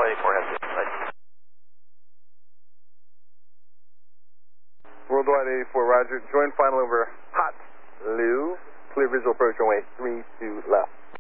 94 has it. Worldwide 84, roger. Join final over Hot Lou. Clear visual approach runway 32 left.